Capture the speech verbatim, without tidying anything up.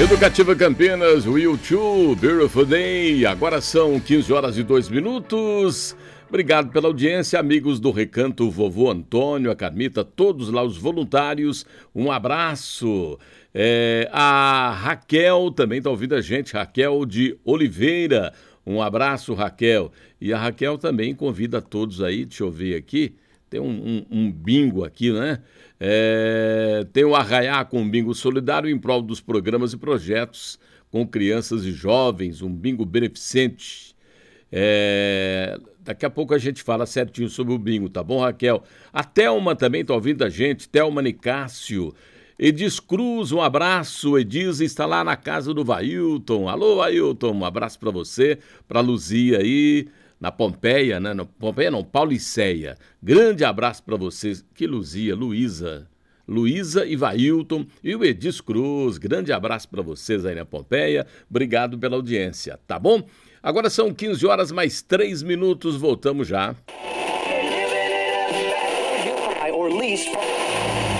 Educativa Campinas, Will to Beautiful Day. Agora são quinze horas e dois minutos. Obrigado pela audiência, amigos do Recanto Vovô Antônio, a Carmita, todos lá os voluntários. Um abraço. É, a Raquel também está ouvindo a gente, Raquel de Oliveira. Um abraço, Raquel. E a Raquel também convida todos aí, deixa eu ver aqui. Tem um, um, um bingo aqui, né? É, tem o Arraiá com um bingo solidário em prol dos programas e projetos com crianças e jovens, um bingo beneficente. É, daqui a pouco a gente fala certinho sobre o bingo, tá bom, Raquel? A Thelma também está ouvindo a gente, Thelma Nicásio. Edis Cruz, um abraço. Edis está lá na casa do Vailton. Alô, Vailton, um abraço para você, para Luzia aí. Na Pompeia, né? Na Pompeia não, Pauliceia. Grande abraço para vocês. Que Luzia, Luísa. Luísa e Vailton e o Edis Cruz. Grande abraço para vocês aí na Pompeia. Obrigado pela audiência, tá bom? Agora são quinze horas mais três minutos. Voltamos já.